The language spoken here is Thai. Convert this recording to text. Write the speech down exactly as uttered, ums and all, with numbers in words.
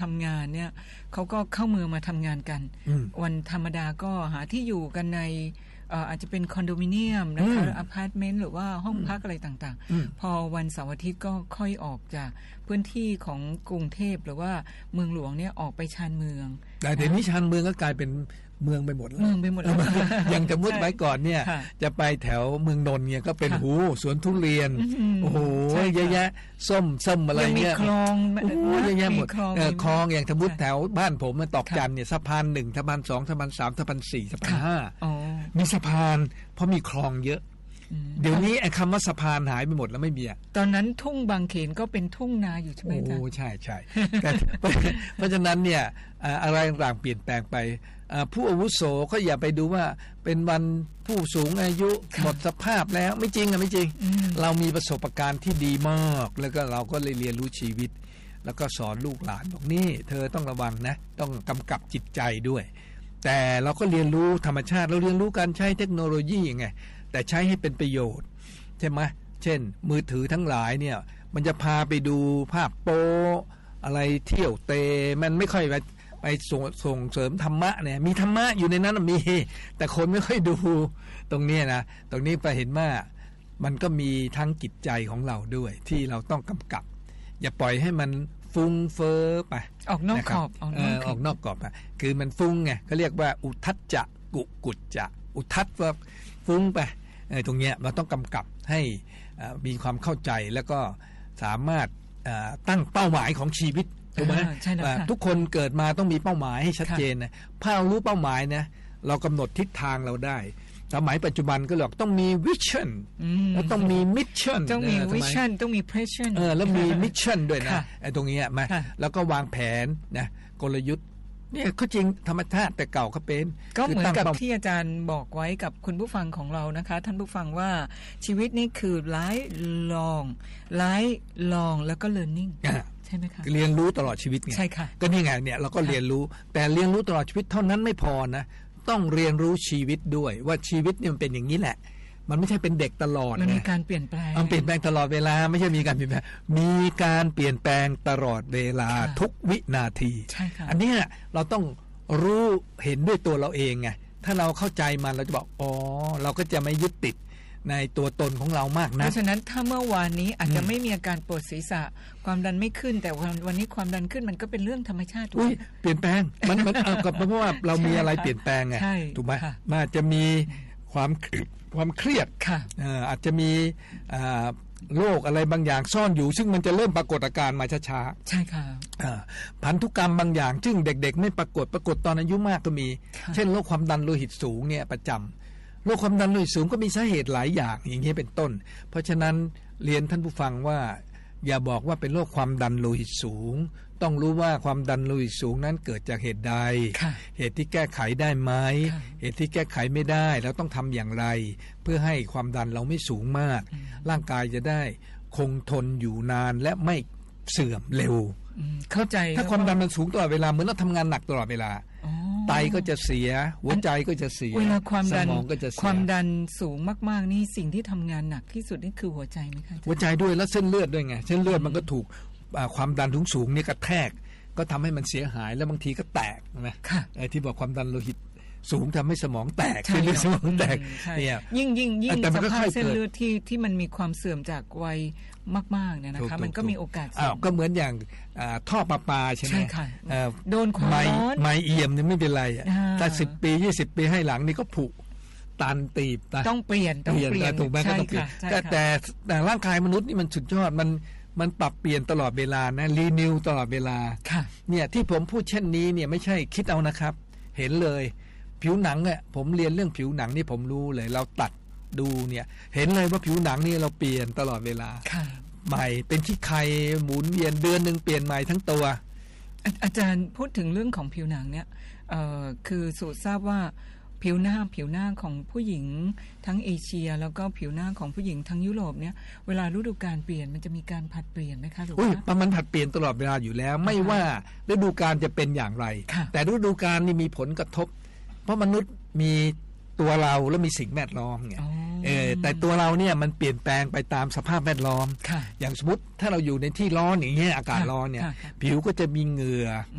ำงานเนี่ยเขาก็เข้าเมืองมาทำงานกันวันธรรมดาก็หาที่อยู่กันในอาจจะเป็นคอนโดมิเนียมนะคะอพาร์ตเมนต์หรือว่าห้องพักอะไรต่างๆพอวันเสาร์อาทิตย์ก็ค่อยออกจากพื้นที่ของกรุงเทพหรือว่าเมืองหลวงเนี่ยออกไปชานเมืองแต่เดี๋ยวนี้ชานเมืองก็กลายเป็นเมืองไปหมดแล้วเมืองไปหมดแล้วอย่างจะมุดไว้ก่อนเนี่ยจะไปแถวเมืองนนท์เนี่ยก็เป็นหูสวนทุเรียนโอ้โหเยอะแยะส้มส้มอะไรเงี้ยคลองเยอะแยะหมดคลองอย่างสมมุติแถวบ้านผมมันตอกจันเนี่ยสะพานหนึ่งสะพานสองสะพานสามสะพานสี่สะพานห้ามีสะพานเพราะมีคลองเยอะเดี๋ยวนี้ไอ้คำว่าสะพานหายไปหมดแล้วไม่มีอ่ะตอนนั้นทุ่งบางเขนก็เป็นทุ่งนาอยู่ใช่ไหมจ๊ะโอ้ใช่ใช่เพราะฉะนั้นเนี่ยอะไรต่างๆเปลี่ยนแปลงไปผู้อาวุโสก็อย่าไปดูว่าเป็นวันผู้สูงอายุหมดสภาพแล้วไม่จริงอ่ะไม่จริงเรามีประสบการณ์ที่ดีมากแล้วก็เราก็เลยเรียนรู้ชีวิตแล้วก็สอนลูกหลานบอกนี่เธอต้องระวังนะต้องกำกับจิตใจด้วยแต่เราก็เรียนรู้ธรรมชาติเราเรียนรู้การใช้เทคโนโลยีไงแต่ใช้ให้เป็นประโยชน์ใช่ไหมเช่นมือถือทั้งหลายเนี่ยมันจะพาไปดูภาพโป๊อะไรเที่ยวเตะมันไม่ค่อยไปไปส่งส่งเสริมธรรมะเนี่ยมีธรรมะอยู่ในนั้นมีแต่คนไม่ค่อยดูตรงนี้นะตรงนี้ไปเห็นว่ามันก็มีทั้งจิตใจของเราด้วยที่เราต้องกำกับอย่าปล่อยให้มันฟุ้งเฟ้อไปออกนอกกรอบออกนอกกรอบอ่ะคือมันฟุ้งไงเขาเรียกว่าอุทัจจะกุกุจจะอุทัจว่าฟุ้งไปตรงเนี้ยเราต้องกำกับให้มีความเข้าใจแล้วก็สามารถตั้งเป้าหมายของชีวิตถูกไหมทุกคนเกิดมาต้องมีเป้าหมายให้ชัดเจนนะถ้าเรารู้เป้าหมายนะเรากำหนดทิศทางเราได้สมัยปัจจุบันก็หรอกต้องมีวิชั่นแล้วต้องมีมิชชั่นต้องมีวิชั่นต้องมีเพรสชั่นเออแล้วมีมิชชั่นด้วยนะไอ้ตรงนี้มาแล้วก็วางแผนนะกลยุทธ์เนี่ยก็จริงธรรมชาติแต่เก่าก็เป็นก็เหมือนกับที่อาจารย์บอกไว้กับคุณผู้ฟังของเรานะคะท่านผู้ฟังว่าชีวิตนี่คือ life long life long แล้วก็ learning ใช่ไหมคะเรียนรู้ตลอดชีวิตไงใช่ค่ะก็นี่ไงเนี่ยเราก็เรียนรู้แต่เรียนรู้ตลอดชีวิตเท่านั้นไม่พอนะต้องเรียนรู้ชีวิตด้วยว่าชีวิตเนี่ยมันเป็นอย่างนี้แหละมันไม่ใช่เป็นเด็กตลอดมันมีการเปลี่ยนแปลงมันเปลี่ยนแปลงตลอดเวลาไม่ใช่มีการเปลี่ยนแปลงมีการเปลี่ยนแปลงตลอดเวลาทุกวินาทีใช่ค่ะอันนี้เราต้องรู้เห็นด้วยตัวเราเองไงถ้าเราเข้าใจมันเราจะบอกอ๋อเราก็จะไม่ยึดติดในตัวตนของเรามากนะเพราะฉะนั้นถ้าเมื่อวานนี้อาจจะไม่มีอาการปวดศีรษะความดันไม่ขึ้นแต่วันนี้ความดันขึ้นมันก็เป็นเรื่องธรรมชาติถูกไหมเปลี่ยนแปลงมันมันเอากับเพราะว่าเรามีอะไรเปลี่ยนแปลงไงถูกไหมมันอาจจะมีความความเครียดอาจจะมีโรคอะไรบางอย่างซ่อนอยู่ซึ่งมันจะเริ่มปรากฏอาการมาช้าๆใช่ค่ะพันธุกรรมบางอย่างซึ่งเด็กๆไม่ปรากฏปรากฏตอนอายุมากก็มีเช่นโรคความดันโลหิตสูงเนี่ยประจำโรคความดันโลหิตสูงก็มีสาเหตุหลายอย่างอย่างนี้เป็นต้นเพราะฉะนั้นเรียนท่านผู้ฟังว่าอย่าบอกว่าเป็นโรคความดันโลหิตสูงต้องรู้ว่าความดันโลหิตสูงนั้นเกิดจากเหตุใดเหตุที่แก้ไขได้ไหมเหตุที่แก้ไขไม่ได้แล้วต้องทำอย่างไรเพื่อให้ความดันเราไม่สูงมากร่างกายจะได้คงทนอยู่นานและไม่เสื่อมเร็วเข้าใจถ้าความดันมันสูงตลอดเวลาเหมือนเราทำงานหนักตลอดเวลาไตก็จะเสียหัวใจก็จะเสียเวลาความดันความดันสูงมากๆนี่สิ่งที่ทำงานหนักที่สุดนี่คือหัวใจไหมคะหัวใจด้วยแล้วเส้นเลือดด้วยไงเส้นเลือดมันก็ถูกความดันสูงสูงนี่กระแทกก็ทำให้มันเสียหายแล้วบางทีก็แตกนะไอ้ที่บอกความดันโลหิตสูงทำให้สมองแตกเส้นเลือดสมองแตกเนี่ยยิ่งยิ่งยิ่งสภาพเส้นเลือดที่ที่มันมีความเสื่อมจากวัยมากๆเนี่ยนะคะมันก็มีโอกาสอ้าวก็เหมือนอย่างท่อประปาใช่ไหมใช่ค่ะโดนความร้อนไม้เอี่ยมเนี่ยไม่เป็นไรแต่สิบปียี่สิบปีให้หลังนี่ก็ผุตันตีบต้องเปลี่ยนต้องเปลี่ยนถูกไหมก็ต้องเปลี่ยนแต่แต่ร่างกายมนุษย์นี่มันสุดยอดมันมันปรับเปลี่ยนตลอดเวลานะรีนิวตลอดเวลาเนี่ยที่ผมพูดเช่นนี้เนี่ยไม่ใช่คิดเอานะครับเห็นเลยผิวหนังเนี่ยผมเรียนเรื่องผิวหนังนี่ผมรู้เลยเราตัดดูเนี่ยเห็นเลยว่าผิวหนังนี่เราเปลี่ยนตลอดเวลาใหม่เป็นที่ใครหมุนเวียนเดือนนึงเปลี่ยนใหม่ทั้งตัวอาจารย์พูดถึงเรื่องของผิวหนังเนี่ยคือสูตรทราบว่าผิวหน้าผิวหน้าของผู้หญิงทั้งเอเชียแล้วก็ผิวหน้าของผู้หญิงทั้งยุโรปเนี่ยเวลาฤดูกาลเปลี่ยนมันจะมีการผัดเปลี่ยนไหมคะหรือว่ามันผัดเปลี่ยนตลอดเวลาอยู่แล้วไม่ว่าฤดูกาลจะเป็นอย่างไรแต่ฤดูกาลนี่มีผลกระทบเพราะมนุษย์มีตัวเราแล้วมีสิ่งแวดล้อมไงเออแต่ตัวเราเนี่ยมันเปลี่ยนแปลงไปตามสภาพแวดล้อมอย่างสมมติถ้าเราอยู่ในที่ร้อนอย่างเงี้ยอากาศร้อนเนี่ยผิวก็จะมีเหงื่อ